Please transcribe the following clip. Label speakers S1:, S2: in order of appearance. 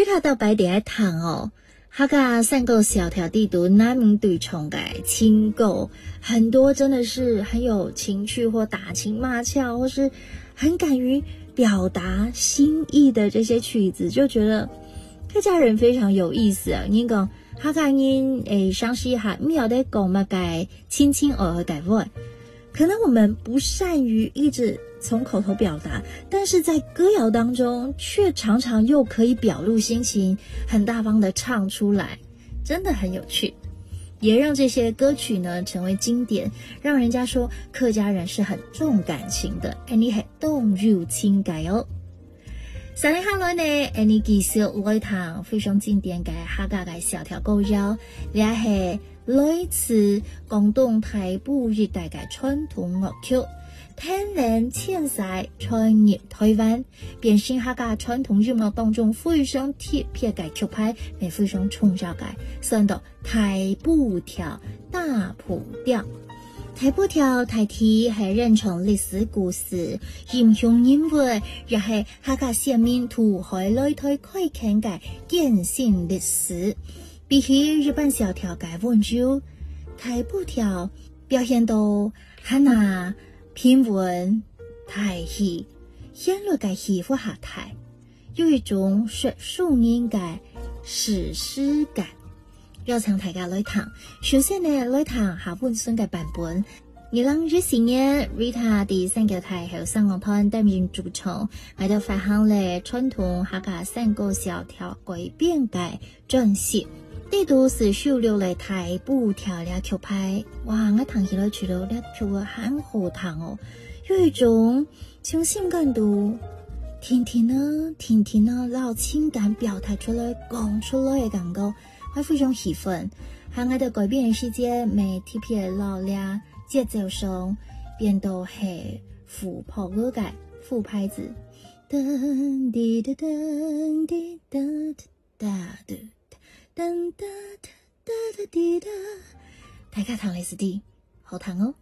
S1: Rita 到白点来谈哦，他噶三个小条地图难民对冲改亲购，很多真的是很有情趣或打情骂俏，或是很敢于表达心意的这些曲子，就觉得客家人非常有意思啊。你讲他噶人湘西哈庙的讲嘛改亲亲而改问，可能我们不善于一直从口头表达，但是在歌谣当中却常常又可以表露心情，很大方的唱出来，真的很有趣，也让这些歌曲呢成为经典，让人家说客家人是很重感情的，你係動入情感哦。三年下來呢，你繼續來堂非常經典嘅客家嘅小調歌謠，也係類似廣東台埔熱帶嘅傳統樂曲。天然淺色傳入台灣，變成客家傳統音樂當中非常特別嘅曲牌，也非常重要嘅，算到台埔調、大埔調。台埔調大體係認從歷史故事，英雄人物，也係客家先民渡海來台開墾嘅艱辛歷史。比起日本小調嘅溫柔，台埔調表現到很平穩大氣，顯露嘅氣氛下台，有一種說書人嘅史詩感。邀請大家來聽，首先呢來聽下半身嘅版本。2014年 Rita 第三個台後香港團擔任主唱，喺度發行了傳統客家三個小調改編嘅專輯。呢度是收錄了台埔調嘅曲牌，哇！我聽起來覺得呢曲很好聽哦，有一種從情感度甜甜啊，然後情感表達出來、講出來嘅感覺。我非常喜歡，喺我哋改編嘅時間，未特別老咧，節奏上變到係副譜嗰個副拍子，噔滴噔噔滴噔噔噔噔噔噔噔滴噔，大家聽嚟是啲好聽哦。